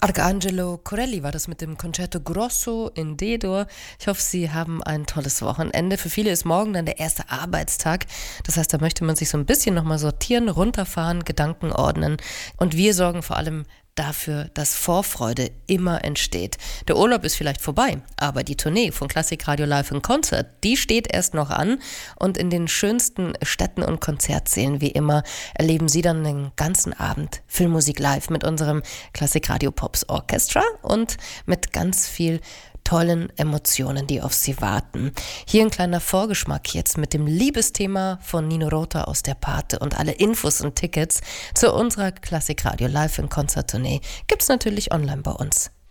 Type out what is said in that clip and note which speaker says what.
Speaker 1: Arcangelo Corelli war das mit dem Concerto Grosso in D-Dur. Ich hoffe, Sie haben ein tolles Wochenende. Für viele ist morgen dann der erste Arbeitstag. Das heißt, da möchte man sich so ein bisschen nochmal sortieren, runterfahren, Gedanken ordnen. Und wir sorgen vor allem dafür, dass Vorfreude immer entsteht. Der Urlaub ist vielleicht vorbei, aber die Tournee von Klassikradio Live in Concert, die steht erst noch an und in den schönsten Städten und Konzertsälen wie immer erleben Sie dann den ganzen Abend Filmmusik live mit unserem Klassikradio Pops Orchestra und mit ganz viel tollen Emotionen, die auf Sie warten. Hier ein kleiner Vorgeschmack jetzt mit dem Liebesthema von Nino Rota aus der Pate und alle Infos und Tickets zu unserer Klassikradio Live in Concert Tournee gibt's natürlich online bei uns.